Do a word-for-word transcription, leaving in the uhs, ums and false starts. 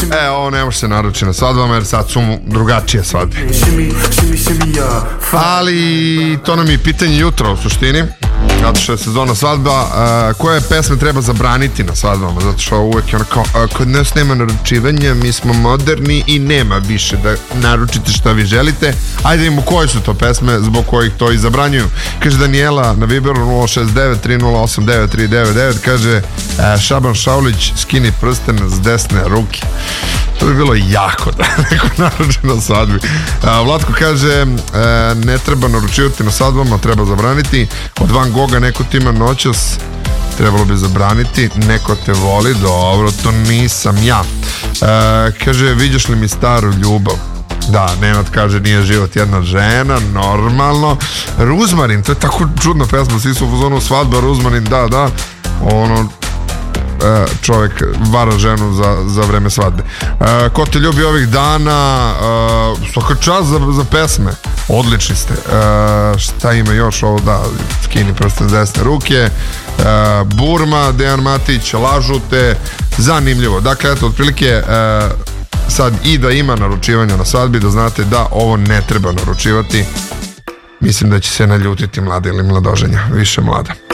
E, ovo ne može se naručiti na svadbama jer sad su mu drugačije svadbe. Ali to nam je pitanje jutra u suštini, zato što je sezona svadba. Uh, koje pesme treba zabraniti na svadbama? Zato što uvek je ono kao, uh, kod nas nema naručivanja, mi smo moderni i nema više da naručite šta vi želite. Ajde imamo koje su to pesme zbog kojih to i zabranjuju. Kaže Danijela na Viberu nula šest devet tri nula osam devet tri devet devet, kaže uh, Šaban Šaulić, skini prsten s desne ruke. To bi bilo jako da neko naruči na svadbi. Uh, Vlatko kaže uh, ne treba naručivati na svadbama, treba zabraniti. Od Van Gogha neko ti ima noćas, trebalo bi zabraniti. Neko te voli, dobro, to nisam ja. Uh, kaže, vidiš li mi staru ljubav? Da, Nenad kaže, nije život jedna žena, normalno. Ruzmarin, to je tako čudna pesma, svi su u fazonu svadba, Ruzmarin, da, da, ono, čovjek vara ženu za, za vreme svadbe. E, ko te ljubi ovih dana, e, svaka čast za, za pesme, odlični ste. E, šta ima još ovo, da, skini prsten s desne ruke, e, Burma, Dejan Matić, lažu te, zanimljivo. Dakle, eto, otprilike e, sad i da ima naručivanja na svadbi, da znate da ovo ne treba naručivati. Mislim da će se naljutiti mlada ili mladoženja, više mlada.